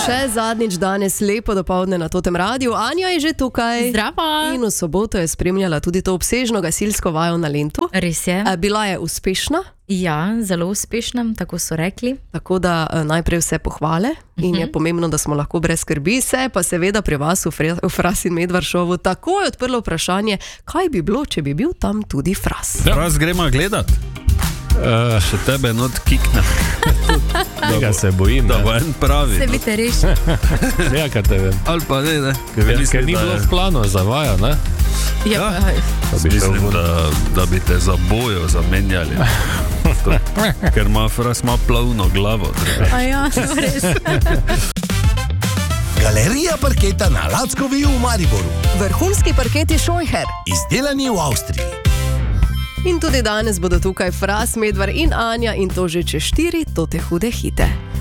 Še zadnjič danes lepo dopoldne na Totem Radiu. Anja je že tukaj. Zdravo. In v soboto je spremljala tudi to obsežno gasilsko vajo na Lentu. Res je. Bila je uspešna. Ja, zelo uspešna, tako so rekli. Tako da najprej vse pohvale in je pomembno, da smo lahko brez skrbi. Se pa seveda pri vas v Fras in Medvard šovu takoj odprlo vprašanje, kaj bi bilo, če bi bil tam tudi Fras. Ja. Fras gremo gledat. Še tebe not kikne. Tega se bojim. Da bo en pravi. Se vidite reši. Ja, kaj te vem. Ali pa ne. Ker ni bilo v planu za vajo, ne? Ja, Mislim, da bi te za bojo zamenjali. Ker ima Fras plavno glavo. a ja, res. Galerija parketa na Lackovi v Mariboru. Vrhunski parketi Scheucher. Izdelani v Avstriji. In tudi danes bodo tukaj Fras, Medvard in Anja in to že čez 4 tote hude hite.